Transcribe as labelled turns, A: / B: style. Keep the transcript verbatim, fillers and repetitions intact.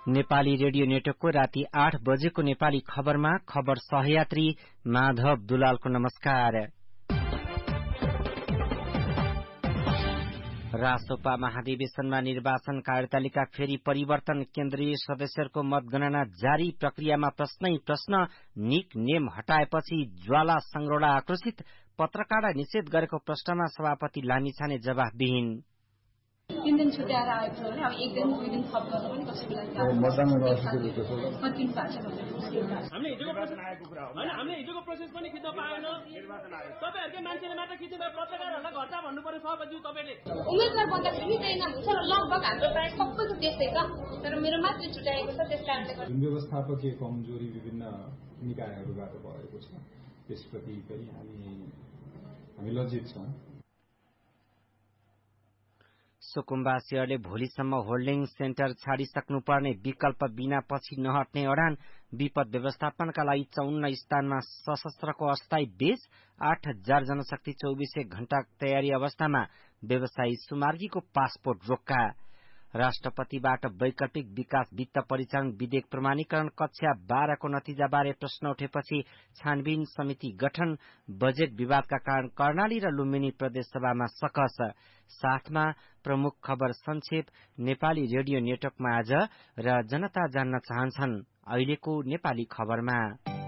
A: Nepali radio नेटवर्कको राति आठ बजेको नेपाली खबरमा खबर सहयात्री माधव दुलालको नमस्कार। रासोपा महाधिवेशनमा निर्वाचन कार्यतालिका फेरि परिवर्तन, केन्द्रीय सदस्यहरूको मतगणना जारी, प्रक्रियामा प्रश्नै प्रश्न, निक नेम हटाएपछि ज्वाला संगरोडा आक्रोशित, पत्रकार निषेध गरेको प्रश्नमा सभापति लामिछाने जवाफविहीन।
B: तीन दिन छुट्याएर आएको छ भने अब एक दिन दुई दिन थप गर्नु पनि कसैको लागि कठिन पार्छ भन्ने हामीले हिजोको प्रोसेस आएको कुरा हो हैन। हामीले हिजोको प्रोसेस पनि खिच्न पाएन। तपाईहरुकै मान्छेले मात्र खिच्नु भयो, पत्रकारहरुलाई घट्टा भन्नु पर्यो सभापति तपाईले। उम्मेदवार बन्दाखेरि चाहिँ हुन्छ लगभग हाम्रो प्राय सबैको त्यस्तै छ, तर मेरो मात्र छुट्याएको छ। त्यसकारणले
C: जुन व्यवस्थापकीय कमजोरी विभिन्न निकायहरुबाट भएको छ त्यसप्रति पनि हामी हामी लज्जित छौं।
A: सुकुम्बासीहरूले भोलिसम्म होल्डिङ सेन्टर छाडिसक्नुपर्ने, विकल्प बिना पछि नहट्ने अडान, विपद व्यवस्थापनका लागि चौन्न स्थानमा सशस्त्रको अस्थायी बेस, आठ हजार जनशक्ति चौबिसै घण्टा तयारी अवस्थामा, व्यवसायी सुमार्गीको पासपोर्ट रोक्का। राष्ट्रपतिबाट वैकल्पिक विकास वित्त परिचालन विधेयक प्रमाणीकरण, कक्षा बाह्रको नतिजाबारे प्रश्न उठेपछि छानबिन समिति गठन, बजेट विवादका कारण कर्णाली र लुम्बिनी प्रदेशसभामा सकस। साथमा प्रमुख खबर संक्षेप नेपाली रेडियो नेटवर्कमा आज र जनता जान्न चाहन्छन् अहिलेको नेपाली खबरमा।